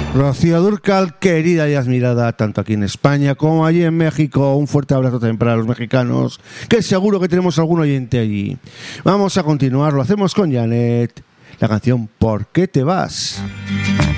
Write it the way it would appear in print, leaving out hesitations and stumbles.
Rocío Dúrcal, querida y admirada, tanto aquí en España como allí en México. Un fuerte abrazo también para los mexicanos, que seguro que tenemos algún oyente allí. Vamos a continuar, lo hacemos con Janet, la canción ¿Por qué te vas?